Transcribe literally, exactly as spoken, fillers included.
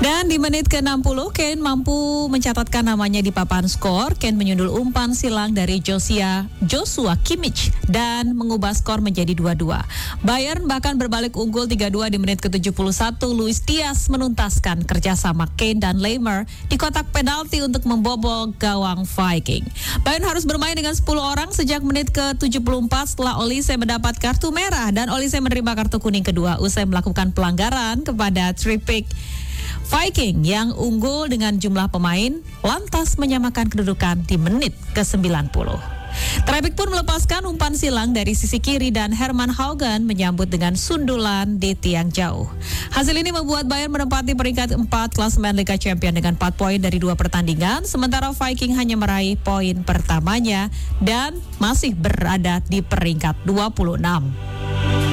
Dan di menit ke enam puluh, Kane mampu mencatatkan namanya di papan skor. Kane menyundul umpan silang dari Josia, Joshua Kimmich dan mengubah skor menjadi dua dua. Bayern bahkan berbalik unggul tiga dua di menit ke tujuh puluh satu. Luis Diaz menuntaskan kerjasama Kane dan Lemar di kotak penalti untuk membobol gawang Viking. Bayern harus bermain dengan sepuluh orang sejak menit ke tujuh puluh empat setelah Olise mendapat kartu merah dan Olise menerima kartu kuning kedua usai melakukan pelanggaran kepada Trippier. Viking yang unggul dengan jumlah pemain lantas menyamakan kedudukan di menit ke sembilan puluh. Trippier pun melepaskan umpan silang dari sisi kiri dan Herman Haugen menyambut dengan sundulan di tiang jauh. Hasil ini membuat Bayern menempati peringkat empat klasemen Liga Champions dengan empat poin dari dua pertandingan, sementara Viking hanya meraih poin pertamanya dan masih berada di peringkat dua puluh enam.